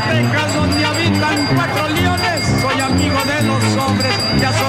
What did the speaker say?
Zacatecas, donde habitan 4 leones. Soy amigo de los hombres, ya soy